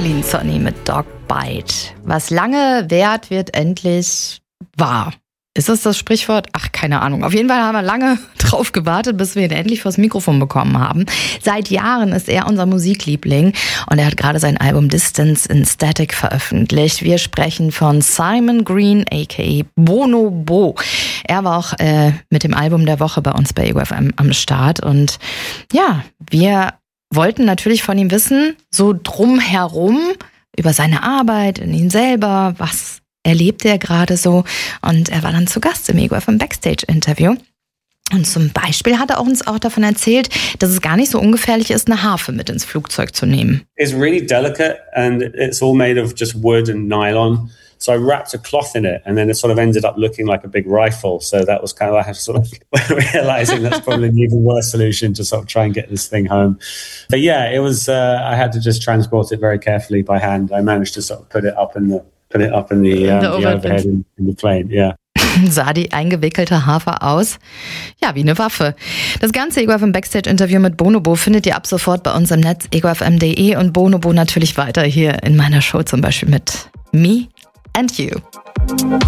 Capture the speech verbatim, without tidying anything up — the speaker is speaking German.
Celine Soni mit Dog Bite. Was lange währt, wird endlich wahr. Ist das das Sprichwort? Ach, keine Ahnung. Auf jeden Fall haben wir lange drauf gewartet, bis wir ihn endlich vors Mikrofon bekommen haben. Seit Jahren ist er unser Musikliebling und er hat gerade sein Album Distance in Static veröffentlicht. Wir sprechen von Simon Green, aka Bonobo. Er war auch äh, mit dem Album der Woche bei uns bei Ego F M am Start und ja, wir wollten natürlich von ihm wissen, so drumherum, über seine Arbeit, in ihn selber, was erlebt er gerade so, und er war dann zu Gast im Ego F M Backstage-Interview. Und zum Beispiel hat er uns auch davon erzählt, dass es gar nicht so ungefährlich ist, eine Harfe mit ins Flugzeug zu nehmen. It's really delicate and it's all made of just wood and nylon. So I wrapped a cloth in it and then it sort of ended up looking like a big rifle. So that was kind of like sort of realizing that's probably an even worse solution to sort of try and get this thing home. But yeah, it was, uh, I had to just transport it very carefully by hand. I managed to sort of put it up in the Put it up in the, um, the, the overhead in, in the plane, yeah. Sah die eingewickelte Harfe aus? Ja, wie eine Waffe. Das ganze Ego F M Backstage-Interview mit Bonobo findet ihr ab sofort bei uns im Netz ego f m punkt de und Bonobo natürlich weiter hier in meiner Show, zum Beispiel mit Me and You.